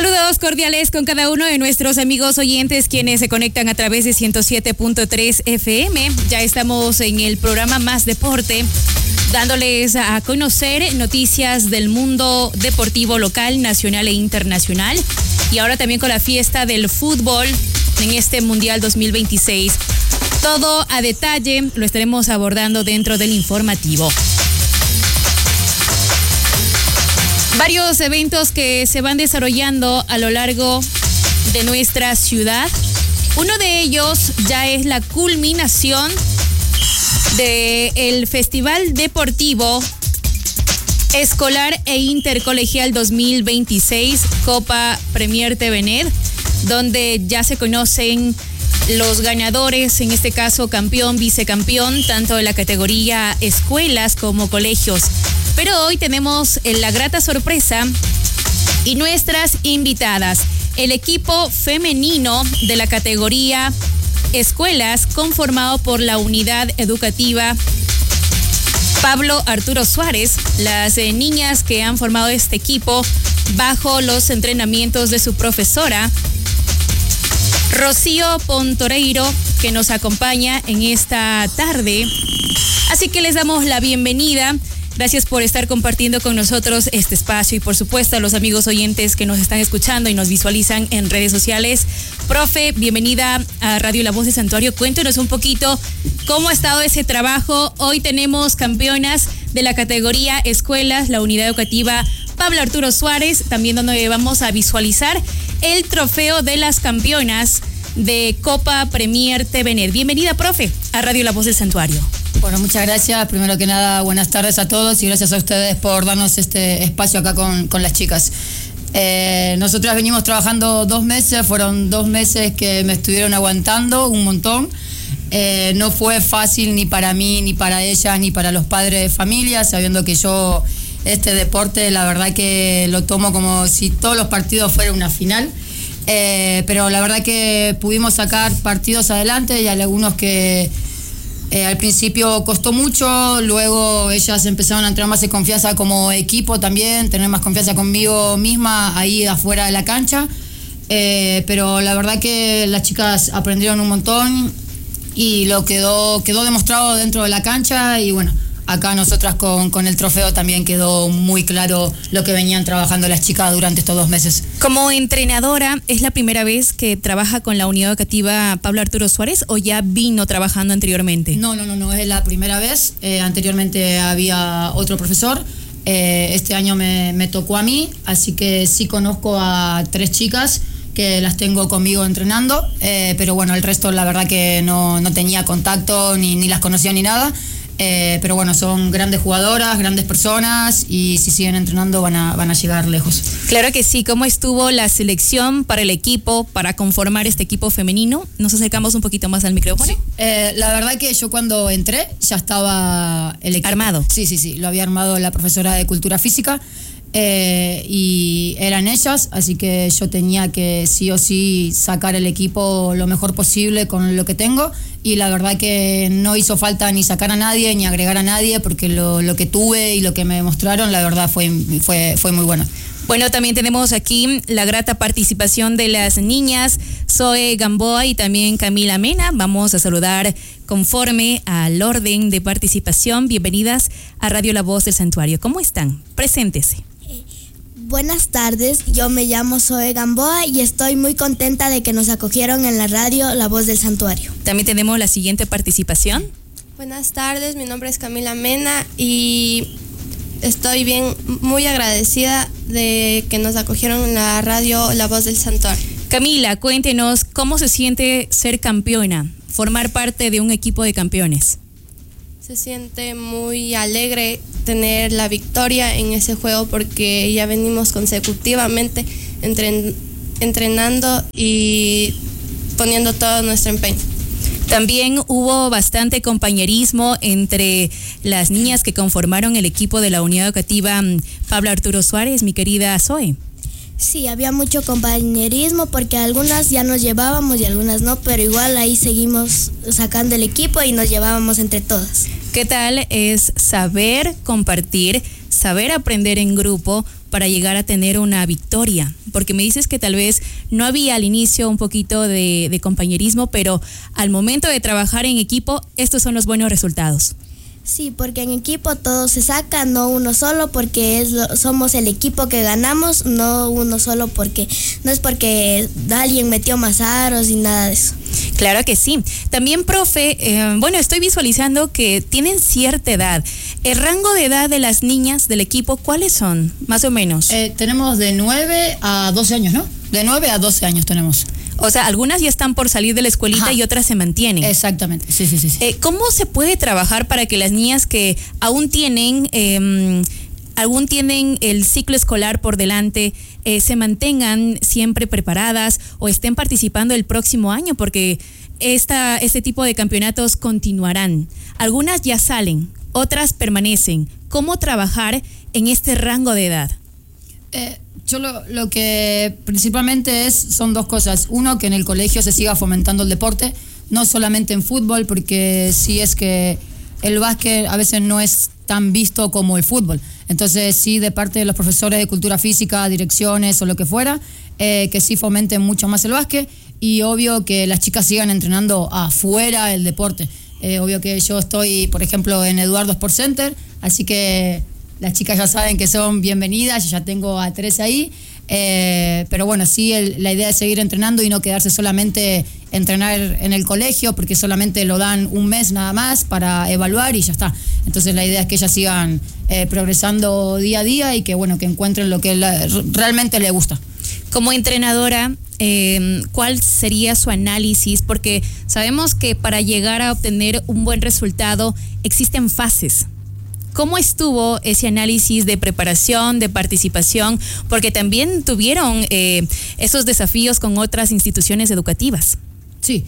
Saludos cordiales con cada uno de nuestros amigos oyentes quienes se conectan a través de 107.3 FM. Ya estamos en el programa Más Deporte, dándoles a conocer noticias del mundo deportivo local, nacional e internacional. Y ahora también con la fiesta del fútbol en este Mundial 2026. Todo a detalle lo estaremos abordando dentro del informativo. Varios eventos que se van desarrollando a lo largo de nuestra ciudad. Uno de ellos ya es la culminación del Festival Deportivo Escolar e Intercolegial 2026, Copa Premier TVNet, donde ya se conocen los ganadores, en este caso campeón, vicecampeón, tanto de la categoría escuelas como colegios. Pero hoy tenemos la grata sorpresa y nuestras invitadas, el equipo femenino de la categoría escuelas, conformado por la unidad educativa Pablo Arturo Suárez, las niñas que han formado este equipo bajo los entrenamientos de su profesora Rocío Pontoreiro, que nos acompaña en esta tarde. Así que les damos la bienvenida. Gracias por estar compartiendo con nosotros este espacio y por supuesto a los amigos oyentes que nos están escuchando y nos visualizan en redes sociales. Profe, bienvenida a Radio La Voz del Santuario. Cuéntenos un poquito cómo ha estado ese trabajo. Hoy tenemos campeonas de la categoría escuelas, la unidad educativa Pablo Arturo Suárez, también donde vamos a visualizar el trofeo de las campeonas de Copa Premier TVNet. Bienvenida, profe, a Radio La Voz del Santuario. Bueno, muchas gracias. Primero que nada, buenas tardes a todos y gracias a ustedes por darnos este espacio acá con las chicas. Nosotras venimos trabajando 2 meses, fueron 2 meses que me estuvieron aguantando un montón. No fue fácil ni para mí, ni para ellas, ni para los padres de familia, sabiendo que yo este deporte la verdad que lo tomo como si todos los partidos fueran una final. Pero la verdad que pudimos sacar partidos adelante y hay algunos que al principio costó mucho, luego ellas empezaron a entrar más en confianza como equipo también, tener más confianza conmigo misma ahí afuera de la cancha, pero la verdad que las chicas aprendieron un montón y lo quedó demostrado dentro de la cancha y bueno, acá nosotras con el trofeo también quedó muy claro lo que venían trabajando las chicas durante estos 2 meses. Como entrenadora, ¿es la primera vez que trabaja con la unidad educativa Pablo Arturo Suárez o ya vino trabajando anteriormente? No, es la primera vez. Anteriormente había otro profesor. Este año me tocó a mí, así que sí conozco a 3 chicas que las tengo conmigo entrenando, pero bueno, el resto la verdad que no tenía contacto, ni las conocía ni nada. Pero bueno, son grandes jugadoras, grandes personas y si siguen entrenando van a llegar lejos. Claro que sí. ¿Cómo estuvo la selección para el equipo, para conformar este equipo femenino? Nos acercamos un poquito más al micrófono. Sí. La verdad que yo cuando entré ya estaba el equipo armado. Sí, lo había armado la profesora de Cultura Física. Y eran ellas, así que yo tenía que sí o sí sacar el equipo lo mejor posible con lo que tengo y la verdad que no hizo falta ni sacar a nadie ni agregar a nadie porque lo que tuve y lo que me demostraron la verdad fue muy bueno. Bueno, también tenemos aquí la grata participación de las niñas Zoe Gamboa y también Camila Mena. Vamos a saludar conforme al orden de participación. Bienvenidas a Radio La Voz del Santuario. ¿Cómo están? Preséntese. Buenas tardes, yo me llamo Zoe Gamboa y estoy muy contenta de que nos acogieron en la radio La Voz del Santuario. También tenemos la siguiente participación. Buenas tardes, mi nombre es Camila Mena y estoy muy agradecida de que nos acogieron en la radio La Voz del Santuario. Camila, cuéntenos cómo se siente ser campeona, formar parte de un equipo de campeones. Se siente muy alegre tener la victoria en ese juego porque ya venimos consecutivamente entrenando y poniendo todo nuestro empeño. También hubo bastante compañerismo entre las niñas que conformaron el equipo de la unidad educativa Pablo Arturo Suárez, mi querida Zoe. Sí, había mucho compañerismo porque algunas ya nos llevábamos y algunas no, pero igual ahí seguimos sacando el equipo y nos llevábamos entre todas. ¿Qué tal es saber compartir, saber aprender en grupo para llegar a tener una victoria? Porque me dices que tal vez no había al inicio un poquito de compañerismo, pero al momento de trabajar en equipo, estos son los buenos resultados. Sí, porque en equipo todo se saca, no uno solo, porque somos el equipo que ganamos, no uno solo, porque no es porque alguien metió más aros y nada de eso. Claro que sí. También, profe, estoy visualizando que tienen cierta edad. ¿El rango de edad de las niñas del equipo cuáles son, más o menos? Tenemos de 9 a 12 años, ¿no? De 9 a 12 años tenemos. O sea, algunas ya están por salir de la escuelita. Ajá. Y otras se mantienen. Exactamente, sí. ¿Cómo se puede trabajar para que las niñas que aún tienen el ciclo escolar por delante se mantengan siempre preparadas o estén participando el próximo año? Porque este tipo de campeonatos continuarán. Algunas ya salen, otras permanecen. ¿Cómo trabajar en este rango de edad? Yo lo que principalmente son dos cosas. Uno, que en el colegio se siga fomentando el deporte, no solamente en fútbol, porque sí es que el básquet a veces no es tan visto como el fútbol. Entonces sí, de parte de los profesores de cultura física, direcciones o lo que fuera, que sí fomenten mucho más el básquet, y obvio que las chicas sigan entrenando afuera el deporte. Obvio que yo estoy, por ejemplo, en Eduardo Sport Center, así que las chicas ya saben que son bienvenidas, yo ya tengo a 3 ahí, pero bueno, sí, la idea es seguir entrenando y no quedarse solamente entrenar en el colegio, porque solamente lo dan un mes nada más para evaluar y ya está. Entonces la idea es que ellas sigan progresando día a día y que encuentren lo que realmente les gusta. Como entrenadora, ¿cuál sería su análisis? Porque sabemos que para llegar a obtener un buen resultado existen fases. ¿Cómo estuvo ese análisis de preparación, de participación? Porque también tuvieron esos desafíos con otras instituciones educativas. Sí,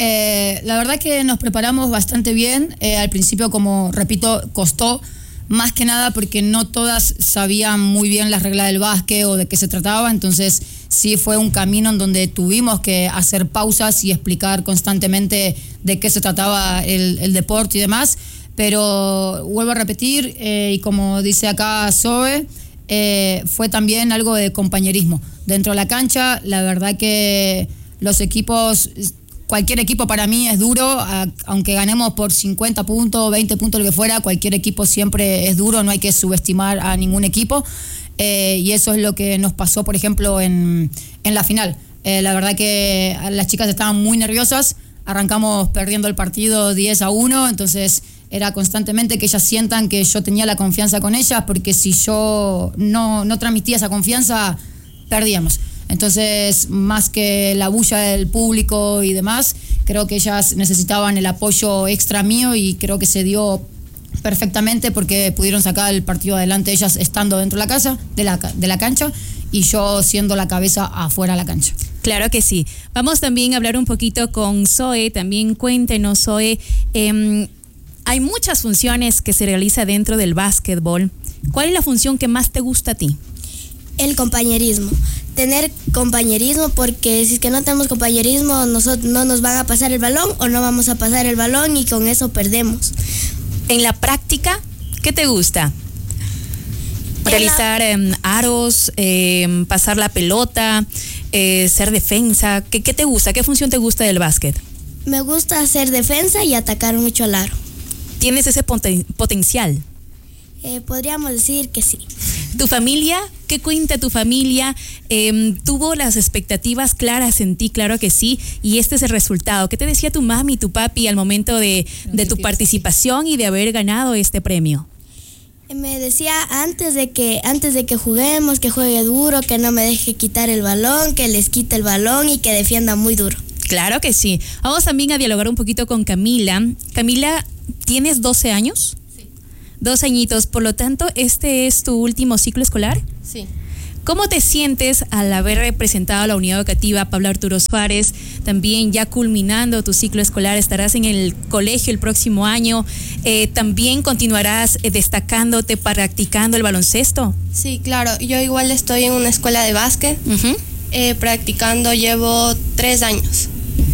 la verdad que nos preparamos bastante bien. Al principio, como repito, costó más que nada porque no todas sabían muy bien las reglas del básquet o de qué se trataba. Entonces sí fue un camino en donde tuvimos que hacer pausas y explicar constantemente de qué se trataba el deporte y demás. Pero vuelvo a repetir, y como dice acá Zoe, fue también algo de compañerismo. Dentro de la cancha, la verdad que los equipos, cualquier equipo para mí es duro, aunque ganemos por 50 puntos, 20 puntos, lo que fuera, cualquier equipo siempre es duro, no hay que subestimar a ningún equipo. Y eso es lo que nos pasó, por ejemplo, en la final. La verdad que las chicas estaban muy nerviosas, arrancamos perdiendo el partido 10-1, entonces era constantemente que ellas sientan que yo tenía la confianza con ellas, porque si yo no transmitía esa confianza, perdíamos. Entonces, más que la bulla del público y demás, creo que ellas necesitaban el apoyo extra mío y creo que se dio perfectamente porque pudieron sacar el partido adelante ellas estando dentro de la casa, de la cancha, y yo siendo la cabeza afuera de la cancha. Claro que sí. Vamos también a hablar un poquito con Zoe. También cuéntenos, Zoe, hay muchas funciones que se realiza dentro del básquetbol. ¿Cuál es la función que más te gusta a ti? El compañerismo. Tener compañerismo, porque si es que no tenemos compañerismo, no nos van a pasar el balón o no vamos a pasar el balón y con eso perdemos. En la práctica, ¿qué te gusta? Realizar aros, pasar la pelota, ser defensa. ¿Qué te gusta? ¿Qué función te gusta del básquet? Me gusta hacer defensa y atacar mucho al aro. ¿Tienes ese potencial? Podríamos decir que sí. ¿Tu familia? ¿Qué cuenta tu familia? ¿Tuvo las expectativas claras en ti? Claro que sí. Y este es el resultado. ¿Qué te decía tu mami y tu papi al momento de tu participación y de haber ganado este premio? Me decía antes de que juguemos, que juegue duro, que no me deje quitar el balón, que les quite el balón y que defienda muy duro. Claro que sí. Vamos también a dialogar un poquito con Camila. Camila, ¿tienes 12 años? Sí. 2 añitos, por lo tanto, ¿este es tu último ciclo escolar? Sí. ¿Cómo te sientes al haber representado a la unidad educativa Pablo Arturo Suárez? También ya culminando tu ciclo escolar, estarás en el colegio el próximo año. ¿También continuarás destacándote, practicando el baloncesto? Sí, claro. Yo igual estoy en una escuela de básquet. Uh-huh. Practicando llevo 3 años.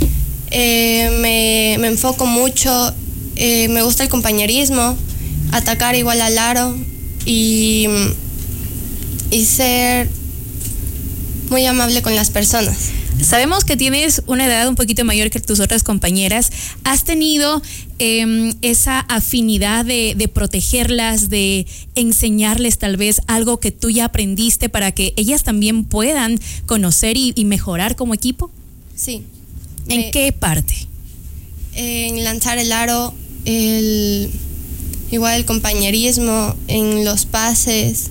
Me enfoco mucho. Me gusta el compañerismo, atacar igual al aro y y ser muy amable con las personas. Sabemos que tienes una edad un poquito mayor que tus otras compañeras. ¿Has tenido esa afinidad de protegerlas, de enseñarles tal vez algo que tú ya aprendiste para que ellas también puedan conocer y mejorar como equipo? Sí. ¿En qué parte? En lanzar el aro, igual el compañerismo, en los pases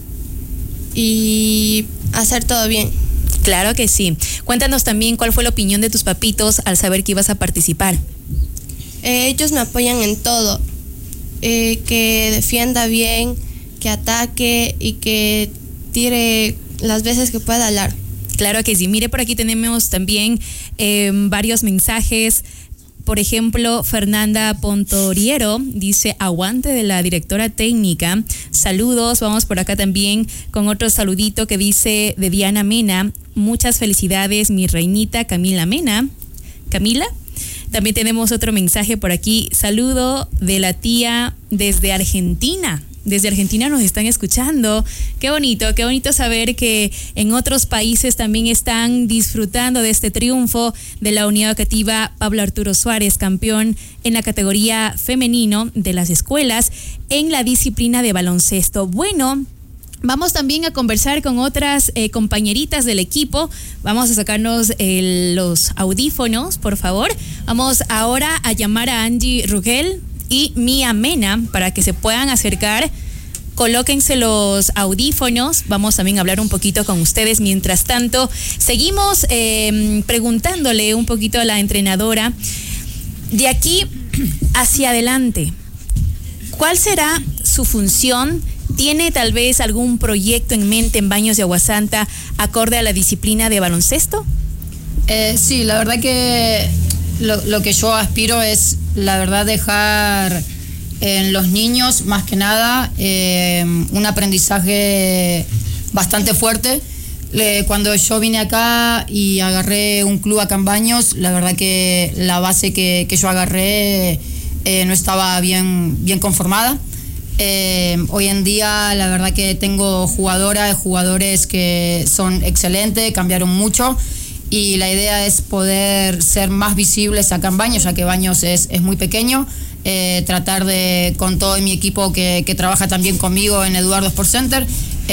y hacer todo bien. Claro que sí. Cuéntanos también cuál fue la opinión de tus papitos al saber que ibas a participar. Ellos me apoyan en todo, que defienda bien, que ataque y que tire las veces que pueda al aro. Claro que sí. Mire, por aquí tenemos también varios mensajes. Por ejemplo, Fernanda Pontoriero dice, aguante de la directora técnica. Saludos. Vamos por acá también con otro saludito que dice de Diana Mena. Muchas felicidades, mi reinita Camila Mena. Camila. También tenemos otro mensaje por aquí. Saludo de la tía desde Argentina. Desde Argentina nos están escuchando. Qué bonito saber que en otros países también están disfrutando de este triunfo de la Unidad Educativa Pablo Arturo Suárez, campeón en la categoría femenino de las escuelas en la disciplina de baloncesto. Bueno, vamos también a conversar con otras compañeritas del equipo. Vamos a sacarnos los audífonos, por favor. Vamos ahora a llamar a Angie Rugel y Mía Mena para que se puedan acercar. Colóquense los audífonos. Vamos también a hablar un poquito con ustedes. Mientras tanto, seguimos preguntándole un poquito a la entrenadora. De aquí hacia adelante, ¿cuál será su función? ¿Tiene tal vez algún proyecto en mente en Baños de Aguasanta acorde a la disciplina de baloncesto? Sí, la verdad que lo que yo aspiro es, la verdad, dejar en los niños, más que nada, un aprendizaje bastante fuerte. Cuando yo vine acá y agarré un club acá en Baños, la verdad que la base que yo agarré no estaba bien conformada. Hoy en día la verdad que tengo jugadores que son excelentes, cambiaron mucho y la idea es poder ser más visibles acá en Baños, ya que Baños es muy pequeño. Tratar de, con todo mi equipo que trabaja también conmigo en Eduardo Sport Center,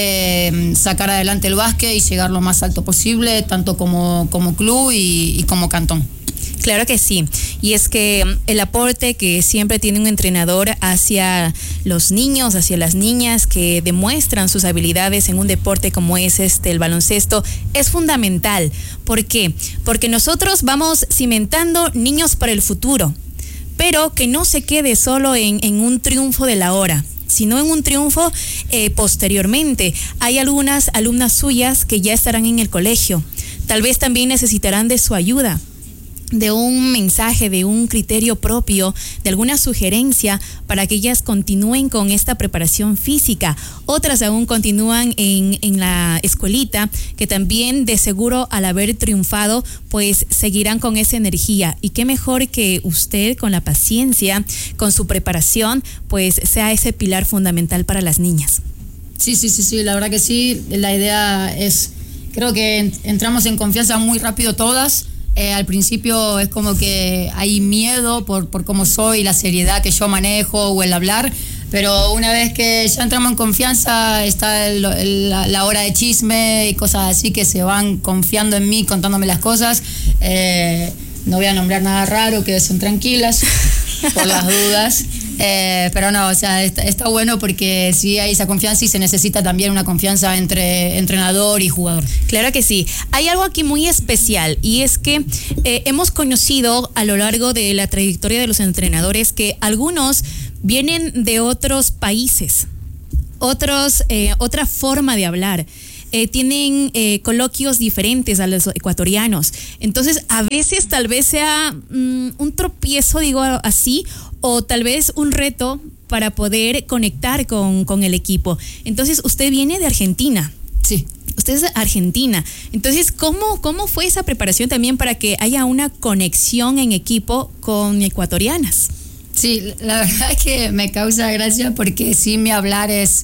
sacar adelante el básquet y llegar lo más alto posible, tanto como club y como cantón. Claro que sí, y es que el aporte que siempre tiene un entrenador hacia los niños, hacia las niñas que demuestran sus habilidades en un deporte como es el baloncesto, es fundamental. ¿Por qué? Porque nosotros vamos cimentando niños para el futuro, pero que no se quede solo en un triunfo de la hora, sino en un triunfo posteriormente. Hay algunas alumnas suyas que ya estarán en el colegio, tal vez también necesitarán de su ayuda, de un mensaje, de un criterio propio, de alguna sugerencia para que ellas continúen con esta preparación física. Otras aún continúan en la escuelita, que también de seguro al haber triunfado pues seguirán con esa energía. Y qué mejor que usted, con la paciencia, con su preparación, pues sea ese pilar fundamental para las niñas. Sí, la verdad que sí. La idea es, creo que entramos en confianza muy rápido todas. Al principio es como que hay miedo por cómo soy, la seriedad que yo manejo o el hablar, pero una vez que ya entramos en confianza está la hora de chisme y cosas así que se van confiando en mí, contándome las cosas. No voy a nombrar nada raro, quédense tranquilas por las dudas. Pero no, o sea, está bueno porque sí hay esa confianza y se necesita también una confianza entre entrenador y jugador. Claro que sí. Hay algo aquí muy especial y es que hemos conocido a lo largo de la trayectoria de los entrenadores que algunos vienen de otros países, otra forma de hablar. Tienen coloquios diferentes a los ecuatorianos. Entonces, a veces tal vez sea un tropiezo, digo así, o tal vez un reto para poder conectar con el equipo. Entonces, usted viene de Argentina. Sí. Usted es argentina. Entonces, ¿cómo fue esa preparación también para que haya una conexión en equipo con ecuatorianas? Sí, la verdad es que me causa gracia porque sí mi hablar es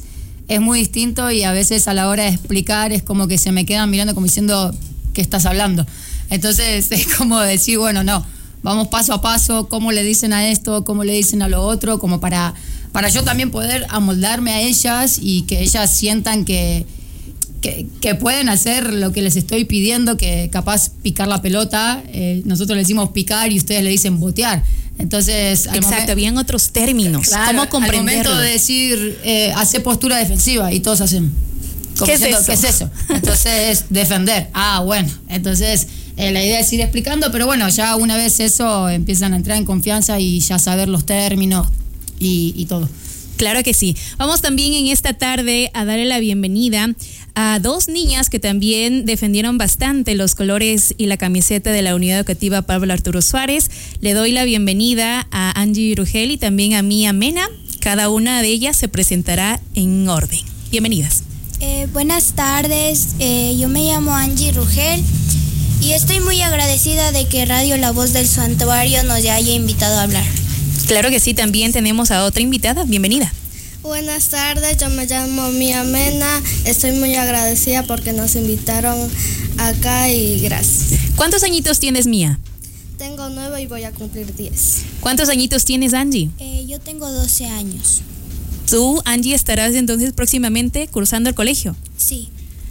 es muy distinto y a veces a la hora de explicar es como que se me quedan mirando como diciendo, ¿qué estás hablando? Entonces es como decir, bueno, no, vamos paso a paso, cómo le dicen a esto, cómo le dicen a lo otro, como para yo también poder amoldarme a ellas y que ellas sientan que pueden hacer lo que les estoy pidiendo, que capaz picar la pelota, nosotros le decimos picar y ustedes le dicen botear. Entonces, exacto, habían otros términos. Claro, ¿Cómo comprenderlo? Al momento de decir, hacer postura defensiva y todos hacen, como ¿qué es diciendo, eso? ¿qué es eso? Entonces, defender. Bueno, entonces la idea es ir explicando, pero bueno, ya una vez eso empiezan a entrar en confianza y ya saber los términos y todo. Claro que sí. Vamos también en esta tarde a darle la bienvenida a dos niñas que también defendieron bastante los colores y la camiseta de la Unidad Educativa Pablo Arturo Suárez. Le doy la bienvenida a Angie Rugel y también a Mía Mena. Cada una de ellas se presentará en orden. Bienvenidas. Buenas tardes, yo me llamo Angie Rugel y estoy muy agradecida de que Radio La Voz del Santuario nos haya invitado a hablar. Claro que sí, también tenemos a otra invitada. Bienvenida. Buenas tardes, yo me llamo Mía Mena, estoy muy agradecida porque nos invitaron acá y gracias. ¿Cuántos añitos tienes, Mía? Tengo 9 y voy a cumplir 10. ¿Cuántos añitos tienes, Angie? Yo tengo 12 años. Tú, Angie, estarás entonces próximamente cursando el colegio. Sí.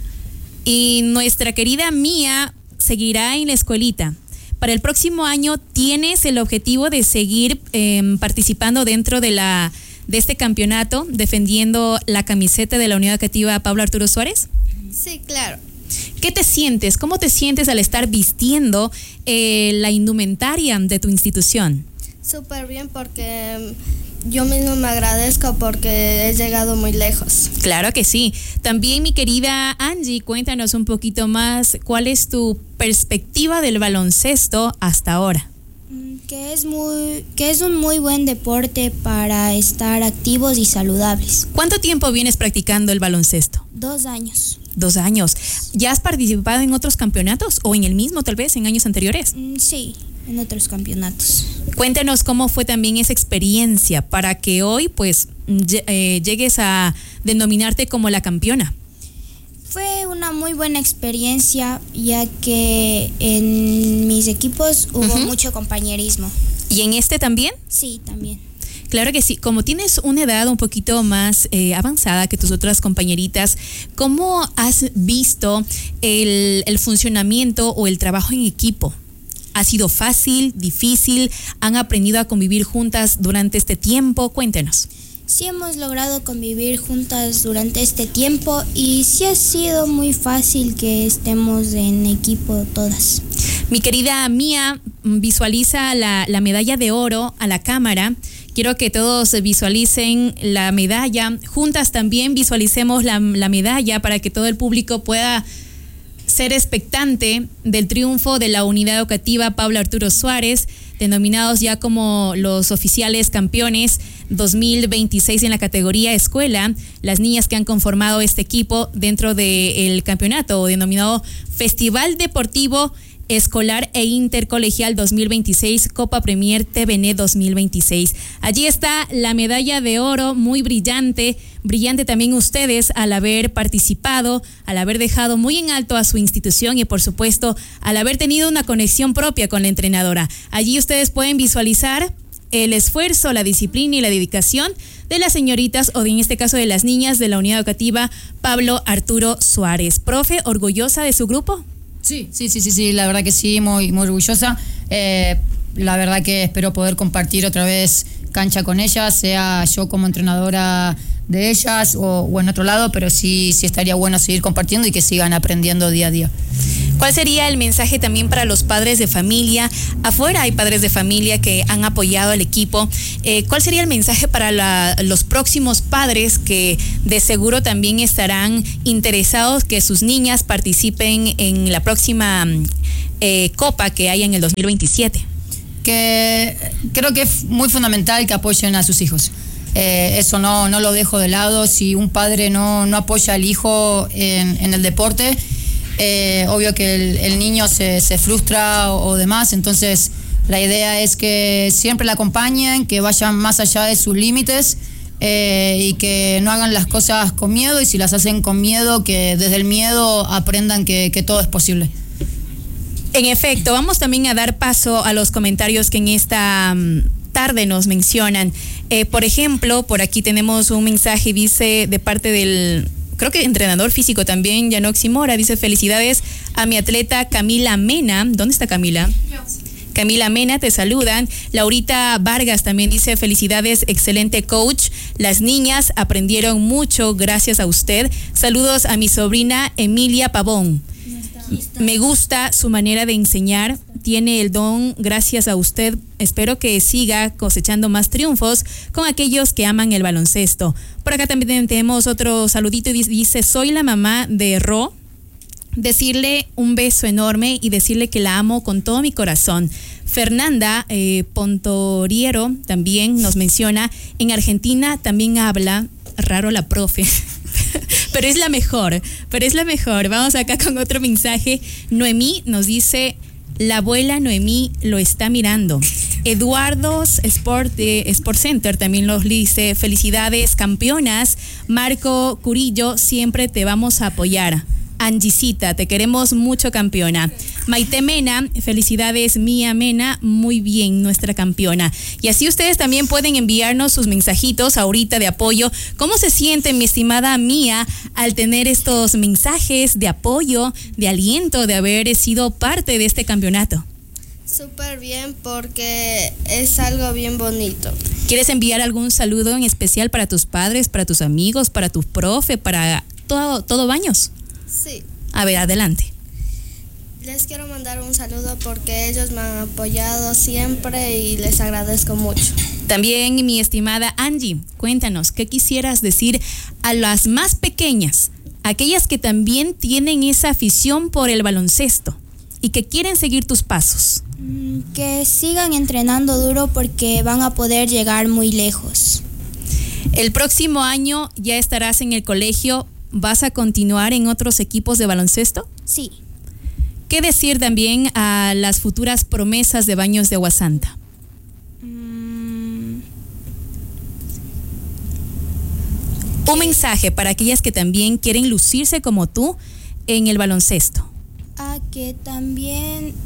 Y nuestra querida Mía seguirá en la escuelita. Para el próximo año, ¿tienes el objetivo de seguir participando dentro de este campeonato, defendiendo la camiseta de la Unidad Educativa Pablo Arturo Suárez? Sí, claro. ¿Qué te sientes? ¿Cómo te sientes al estar vistiendo la indumentaria de tu institución? Súper bien porque yo mismo me agradezco porque he llegado muy lejos. Claro que sí. También, mi querida Angie, cuéntanos un poquito más, ¿cuál es tu perspectiva del baloncesto hasta ahora? Que es un muy buen deporte para estar activos y saludables. ¿Cuánto tiempo vienes practicando el baloncesto? 2 años. 2 años. ¿Ya has participado en otros campeonatos o en el mismo tal vez en años anteriores? Sí, en otros campeonatos. Cuéntanos cómo fue también esa experiencia para que hoy pues llegues a denominarte como la campeona. Fue una muy buena experiencia ya que en mis equipos hubo mucho compañerismo. ¿Y en este también? Sí, también. Claro que sí. Como tienes una edad un poquito más avanzada que tus otras compañeritas, ¿cómo has visto el funcionamiento o el trabajo en equipo? ¿Ha sido fácil, difícil? ¿Han aprendido a convivir juntas durante este tiempo? Cuéntenos. Sí hemos logrado convivir juntas durante este tiempo y sí ha sido muy fácil que estemos en equipo todas. Mi querida Mía, visualiza la medalla de oro a la cámara. Quiero que todos visualicen la medalla. Juntas también visualicemos la medalla para que todo el público pueda ser expectante del triunfo de la Unidad Educativa Pablo Arturo Suárez, denominados ya como los oficiales campeones 2026 en la categoría escuela, las niñas que han conformado este equipo dentro del campeonato denominado Festival Deportivo Escolar e Intercolegial 2026, Copa Premier TVN 2026. Allí está la medalla de oro, muy brillante también ustedes al haber participado, al haber dejado muy en alto a su institución y por supuesto al haber tenido una conexión propia con la entrenadora. Allí ustedes pueden visualizar el esfuerzo, la disciplina y la dedicación de las señoritas o en este caso de las niñas de la Unidad Educativa Pablo Arturo Suárez. Profe, ¿orgullosa de su grupo? Sí, la verdad que sí, muy, muy orgullosa. La verdad que espero poder compartir otra vez cancha con ellas, sea yo como entrenadora de ellas o en otro lado, pero sí estaría bueno seguir compartiendo y que sigan aprendiendo día a día. ¿Cuál sería el mensaje también para los padres de familia? Afuera hay padres de familia que han apoyado al equipo. ¿Cuál sería el mensaje para los próximos padres que de seguro también estarán interesados que sus niñas participen en la próxima Copa que haya en el 2027? Que creo que es muy fundamental que apoyen a sus hijos. Eso no lo dejo de lado. Si un padre no apoya al hijo en el deporte, obvio que el niño se frustra o demás. Entonces la idea es que siempre la acompañen, que vayan más allá de sus límites, y que no hagan las cosas con miedo, y si las hacen con miedo, que desde el miedo aprendan que todo es posible. En efecto, vamos también a dar paso a los comentarios que en esta tarde nos mencionan. Por ejemplo, por aquí tenemos un mensaje, dice, de parte del, creo que entrenador físico también, Yanoxi Mora, dice: felicidades a mi atleta Camila Mena. ¿Dónde está Camila? Camila Mena, te saludan. Laurita Vargas también dice: felicidades, excelente coach. Las niñas aprendieron mucho gracias a usted. Saludos a mi sobrina Emilia Pavón. Me gusta su manera de enseñar. Tiene el don gracias a usted. Espero que siga cosechando más triunfos con aquellos que aman el baloncesto. Por acá también tenemos otro saludito y dice: soy la mamá de Ro. Decirle un beso enorme y decirle que la amo con todo mi corazón. Fernanda Pontoriero también nos menciona: en Argentina también habla raro la profe. pero es la mejor. Vamos acá con otro mensaje. Noemí nos dice: la abuela Noemí lo está mirando. Eduardo's Sport Center también nos dice: felicidades, campeonas. Marco Curillo, siempre te vamos a apoyar. Angisita, te queremos mucho, campeona. Maite Mena, felicidades, Mía Mena, muy bien, nuestra campeona. Y así ustedes también pueden enviarnos sus mensajitos ahorita de apoyo. ¿Cómo se siente, mi estimada Mía, al tener estos mensajes de apoyo, de aliento, de haber sido parte de este campeonato? Súper bien, porque es algo bien bonito. ¿Quieres enviar algún saludo en especial para tus padres, para tus amigos, para tus profe, para todo Baños? Sí. A ver, adelante. Les quiero mandar un saludo porque ellos me han apoyado siempre y les agradezco mucho. También, mi estimada Angie, cuéntanos, ¿qué quisieras decir a las más pequeñas, aquellas que también tienen esa afición por el baloncesto y que quieren seguir tus pasos? Que sigan entrenando duro porque van a poder llegar muy lejos. El próximo año ya estarás en el colegio. ¿Vas a continuar en otros equipos de baloncesto? Sí. ¿Qué decir también a las futuras promesas de Baños de Agua Santa? Un mensaje para aquellas que también quieren lucirse como tú en el baloncesto. Que también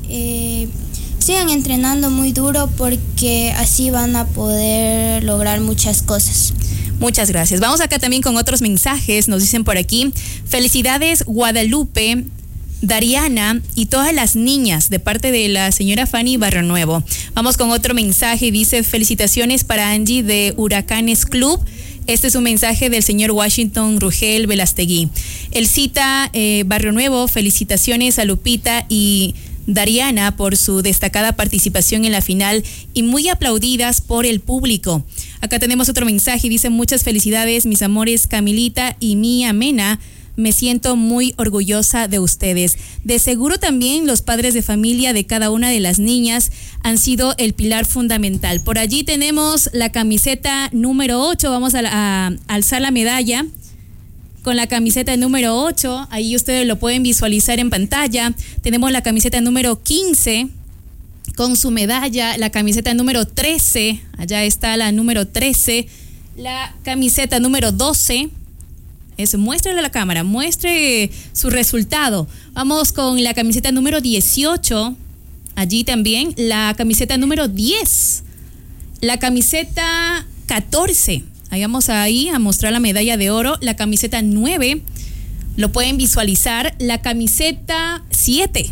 sigan entrenando muy duro porque así van a poder lograr muchas cosas. Muchas gracias. Vamos acá también con otros mensajes. Nos dicen por aquí: felicidades, Guadalupe, Dariana y todas las niñas, de parte de la señora Fanny Barrio Nuevo. Vamos con otro mensaje. Dice: felicitaciones para Angie de Huracanes Club. Este es un mensaje del señor Washington Rugel Velastegui. El cita Barrio Nuevo: felicitaciones a Lupita y Dariana por su destacada participación en la final y muy aplaudidas por el público. Acá tenemos otro mensaje, dice: muchas felicidades, mis amores Camilita y Mía Mena, me siento muy orgullosa de ustedes. De seguro también los padres de familia de cada una de las niñas han sido el pilar fundamental. Por allí tenemos la camiseta número 8, vamos a alzar la medalla con la camiseta número 8, ahí ustedes lo pueden visualizar en pantalla. Tenemos la camiseta número 15 con su medalla, la camiseta número 13, allá está la número 13, la camiseta número 12, muéstrele a la cámara, muestre su resultado. Vamos con la camiseta número 18, allí también, la camiseta número 10, la camiseta 14, ahí vamos ahí a mostrar la medalla de oro, la camiseta 9, lo pueden visualizar, la camiseta 7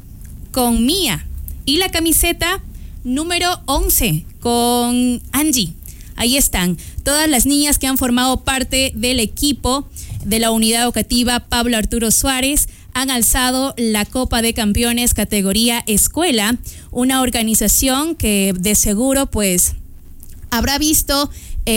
con Mía y la camiseta número 11 con Angie. Ahí están todas las niñas que han formado parte del equipo de la unidad educativa Pablo Arturo Suárez. Han alzado la Copa de Campeones categoría escuela, una organización que de seguro pues habrá visto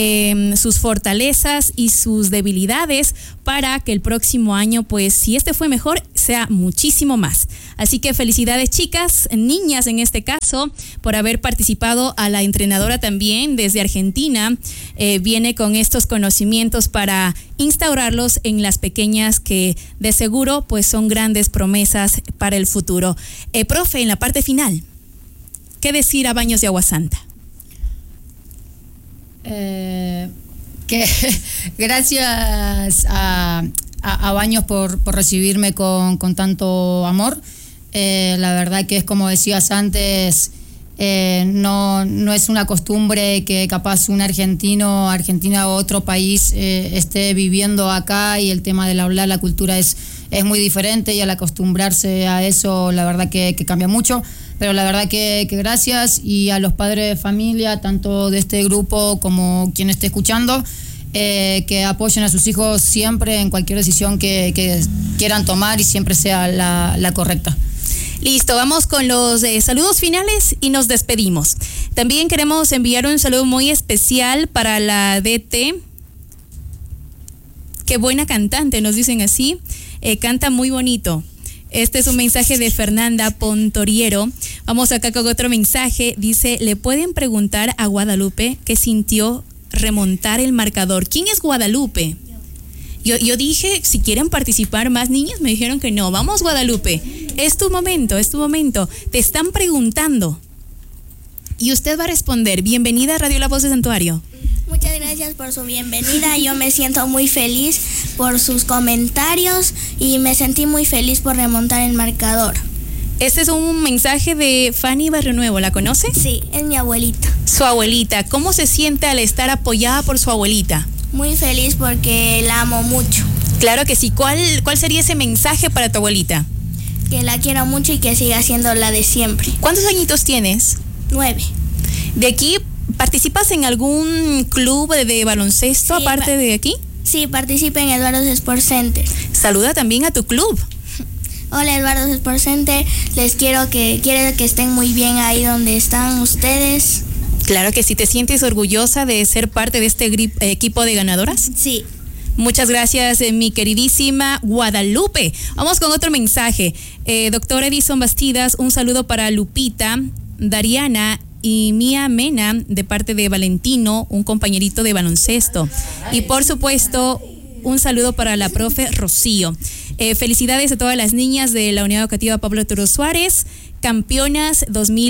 sus fortalezas y sus debilidades para que el próximo año, pues si este fue mejor, sea muchísimo más. Así que felicidades, chicas, niñas en este caso, por haber participado. A la entrenadora también desde Argentina, viene con estos conocimientos para instaurarlos en las pequeñas que de seguro pues son grandes promesas para el futuro. Profe, en la parte final, ¿qué decir a Baños de Agua Santa? Que gracias a Baños por recibirme con tanto amor. La verdad que es como decías antes, no es una costumbre que capaz un argentina o otro país esté viviendo acá, y el tema del hablar, la cultura es muy diferente, y al acostumbrarse a eso la verdad que cambia mucho. Pero la verdad que gracias, y a los padres de familia, tanto de este grupo como quien esté escuchando, que apoyen a sus hijos siempre en cualquier decisión que quieran tomar, y siempre sea la correcta. Listo, vamos con los saludos finales y nos despedimos. También queremos enviar un saludo muy especial para la DT. Qué buena cantante, nos dicen así. Canta muy bonito. Este es un mensaje de Fernanda Pontoriero. Vamos acá con otro mensaje. Dice, ¿le pueden preguntar a Guadalupe qué sintió remontar el marcador? ¿Quién es Guadalupe? Yo dije, si quieren participar más niñas, me dijeron que no. Vamos, Guadalupe, es tu momento. Te están preguntando y usted va a responder. Bienvenida a Radio La Voz de Santuario. Muchas gracias por su bienvenida. Yo me siento muy feliz por sus comentarios y me sentí muy feliz por remontar el marcador. Este es un mensaje de Fanny Barrio Nuevo, ¿la conoce? Sí, es mi abuelita. Su abuelita, ¿cómo se siente al estar apoyada por su abuelita? Muy feliz porque la amo mucho. Claro que sí. ¿Cuál sería ese mensaje para tu abuelita? Que la quiero mucho y que siga siendo la de siempre. ¿Cuántos añitos tienes? 9. ¿De aquí participas en algún club de baloncesto Sí, aparte de aquí? Sí, participo en Eduardo's Sport Center. Saluda también a tu club. Hola, Eduardo's Sport Center. Quiero que estén muy bien ahí donde están ustedes. Claro que sí. ¿Te sientes orgullosa de ser parte de este equipo de ganadoras? Sí. Muchas gracias, mi queridísima Guadalupe. Vamos con otro mensaje. Doctor Edison Bastidas, un saludo para Lupita, Dariana y Mía Mena, de parte de Valentino, un compañerito de baloncesto. Y por supuesto, un saludo para la profe Rocío. Felicidades a todas las niñas de la Unidad Educativa Pablo Toro Suárez, campeonas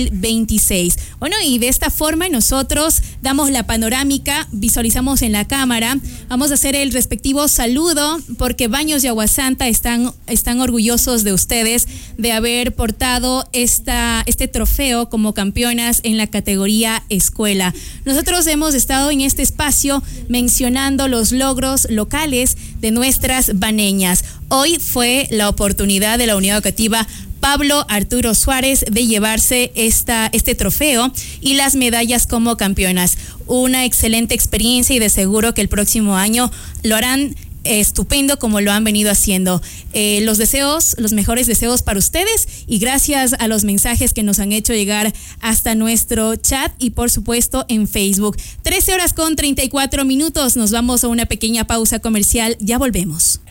2026. Bueno, y de esta forma nosotros damos la panorámica, visualizamos en la cámara, vamos a hacer el respectivo saludo, porque Baños de Aguasanta están orgullosos de ustedes de haber portado este trofeo como campeonas en la categoría escuela. Nosotros hemos estado en este espacio mencionando los logros locales de nuestras baneñas. Hoy fue la oportunidad de la Unidad Educativa Pablo Arturo Suárez de llevarse este trofeo y las medallas como campeonas. Una excelente experiencia, y de seguro que el próximo año lo harán estupendo como lo han venido haciendo. Los mejores deseos para ustedes, y gracias a los mensajes que nos han hecho llegar hasta nuestro chat y por supuesto en Facebook. 13:34 minutos, nos vamos a una pequeña pausa comercial, ya volvemos.